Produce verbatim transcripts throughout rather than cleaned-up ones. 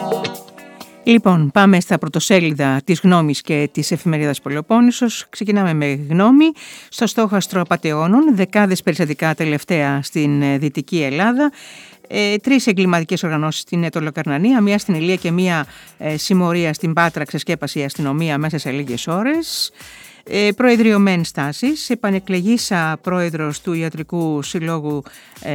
Λοιπόν, πάμε στα πρωτοσέλιδα της Γνώμης και της εφημερίδας Πελοπόννησος. Ξεκινάμε με Γνώμη. Στο στόχαστρο απατεώνων, δεκάδες περιστατικά τελευταία στην Δυτική Ελλάδα. Ε, τρεις εγκληματικές οργανώσεις στην Ετωλοκαρνανία, μία στην Ηλία και μία ε, συμμορία στην Πάτρα, ξεσκέπασε η αστυνομία μέσα σε λίγες ώρες. Ε, προεδριωμένη στάση, επανεκλεγήσα πρόεδρος του Ιατρικού Συλλόγου,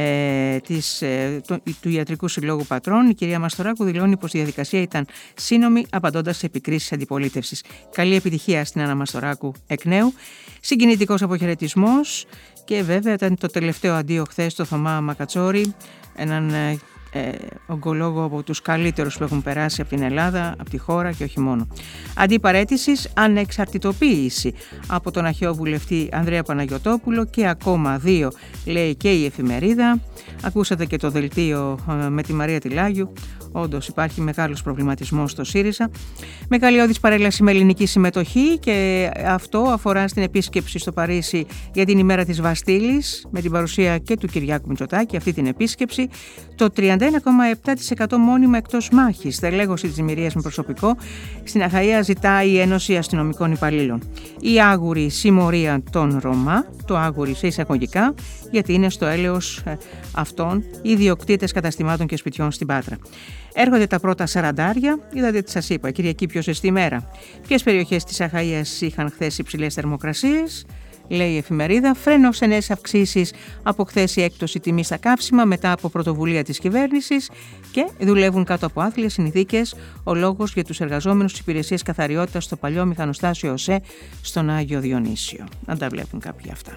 ε, της, ε, το, του Ιατρικού Συλλόγου Πατρών, η κυρία Μαστοράκου δηλώνει πως η διαδικασία ήταν σύνομη, απαντώντας σε επικρίσεις αντιπολίτευσης. Καλή επιτυχία στην Άννα Μαστοράκου εκ νέου. Συγκινητικός αποχαιρετισμός και βέβαια ήταν το τελευταίο αντίο χθες στο Θωμά Μακατσόρη, έναν ε, Ε, ογκολόγο από τους καλύτερους που έχουν περάσει από την Ελλάδα, από τη χώρα και όχι μόνο. Αντί παραίτησης, ανεξαρτητοποίηση από τον αρχαίο βουλευτή Ανδρέα Παναγιωτόπουλο και ακόμα δύο, λέει και η εφημερίδα. Ακούσατε και το δελτίο με τη Μαρία Τιλάγιου. Όντως υπάρχει μεγάλος προβληματισμός στο ΣΥΡΙΖΑ. Μεγαλειώδης παρέλαση με ελληνική συμμετοχή και αυτό αφορά στην επίσκεψη στο Παρίσι για την ημέρα της Βαστίλης με την παρουσία και του Κυριάκου Μητσοτάκη. Αυτή την επίσκεψη, το τριάντα ένα κόμμα επτά τοις εκατό μόνιμα εκτός μάχης, στελέχωση της Μυρίας με προσωπικό. Στην Αχαΐα ζητάει η Ένωση Αστυνομικών Υπαλλήλων. Η άγουρη συμμορία των Ρωμά, το άγουρη σε εισαγωγικά, γιατί είναι στο έλεος αυτών οι ιδιοκτήτες καταστημάτων και σπιτιών στην Πάτρα. Έρχονται τα πρώτα σαραντάρια, είδατε τι σας είπα, Κυριακή πιο ζεστή ημέρα. Ποιες περιοχές της Αχαΐας είχαν χθες υψηλές θερμοκρασίες, λέει η εφημερίδα. Φρένο σε νέες αυξήσεις από χθες η έκπτωση τιμή στα καύσιμα μετά από πρωτοβουλία της κυβέρνησης και δουλεύουν κάτω από άθλιες συνθήκες. Ο λόγος για τους εργαζόμενους της υπηρεσίας καθαριότητας στο παλιό μηχανοστάσιο ΟΣΕ στον Άγιο Διονύσιο. Να τα βλέπουν κάποιοι αυτά.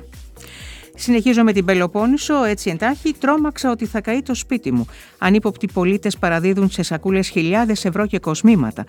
Συνεχίζω με την Πελοπόννησο, έτσι εντάχει, τρόμαξα ότι θα καεί το σπίτι μου. Ανύποπτοι πολίτες παραδίδουν σε σακούλες χιλιάδες ευρώ και κοσμήματα.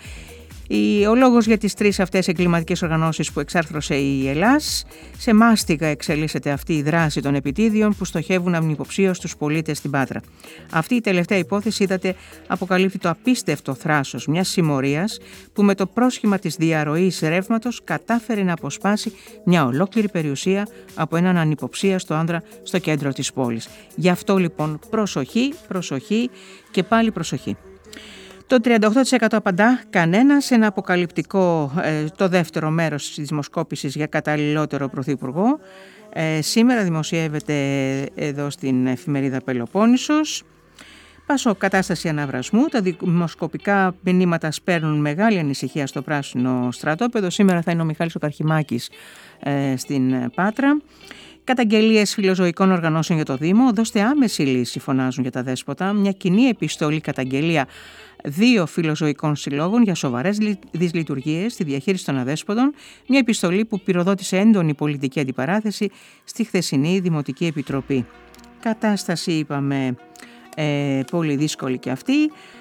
Ο λόγος για τις τρεις αυτές εγκληματικές οργανώσεις που εξάρθρωσε η Ελλάς, σε μάστιγα εξελίσσεται αυτή η δράση των επιτίδιων που στοχεύουν αμνηποψίως τους πολίτες στην Πάτρα. Αυτή η τελευταία υπόθεση, είδατε, αποκαλύπτει το απίστευτο θράσος μιας συμμορίας που με το πρόσχημα της διαρροής ρεύματος κατάφερε να αποσπάσει μια ολόκληρη περιουσία από έναν ανυποψίαστο άνδρα στο κέντρο της πόλης. Γι' αυτό λοιπόν προσοχή, προσοχή και πάλι προσοχή. Το τριάντα οκτώ τοις εκατό απαντά κανένας, ένα αποκαλυπτικό ε, το δεύτερο μέρος της δημοσκόπησης για καταλληλότερο πρωθυπουργό. Ε, σήμερα δημοσιεύεται εδώ στην εφημερίδα Πελοπόννησος. Πάσο κατάσταση αναβρασμού, τα δημοσκοπικά μηνύματα σπέρνουν μεγάλη ανησυχία στο πράσινο στρατόπεδο. Σήμερα θα είναι ο Μιχάλης ο Καρχημάκης ε, στην Πάτρα. Καταγγελίες φιλοζωικών οργανώσεων για το Δήμο. Δώστε άμεση λύση, φωνάζουν για τα δέσποτα. Μια κοινή επιστολή καταγγελία δύο φιλοζωικών συλλόγων για σοβαρές δυσλειτουργίες στη διαχείριση των αδέσποτων. Μια επιστολή που πυροδότησε έντονη πολιτική αντιπαράθεση στη χθεσινή Δημοτική Επιτροπή. Κατάσταση, είπαμε, ε, πολύ δύσκολη και αυτή.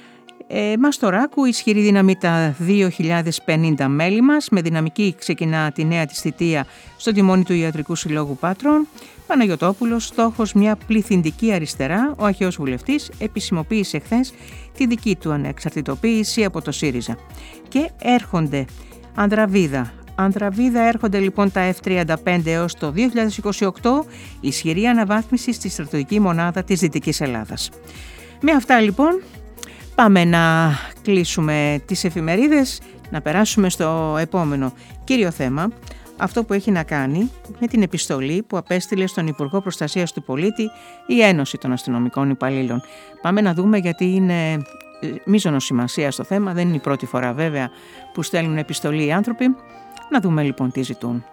Ε, Μαστοράκου, ισχυρή δύναμη τα δύο χιλιάδες πενήντα μέλη μας. Με δυναμική ξεκινά τη νέα της θητεία στο τιμόνι του Ιατρικού Συλλόγου Πάτρων. Παναγιωτόπουλος, στόχος μια πληθυντική αριστερά. Ο αρχαίος βουλευτής επισημοποίησε χθες τη δική του ανεξαρτητοποίηση από το ΣΥΡΙΖΑ. Και έρχονται Ανδραβίδα. Ανδραβίδα έρχονται λοιπόν τα εφ τριάντα πέντε έως το δύο χιλιάδες είκοσι οκτώ, ισχυρή αναβάθμιση στη στρατιωτική μονάδα της Δυτικής Ελλάδας. Με αυτά λοιπόν πάμε να κλείσουμε τις εφημερίδες, να περάσουμε στο επόμενο κύριο θέμα, αυτό που έχει να κάνει με την επιστολή που απέστειλε στον Υπουργό Προστασίας του Πολίτη η Ένωση των Αστυνομικών Υπαλλήλων. Πάμε να δούμε, γιατί είναι μείζωνος σημασία στο θέμα, δεν είναι η πρώτη φορά βέβαια που στέλνουν επιστολή οι άνθρωποι. Να δούμε λοιπόν τι ζητούν.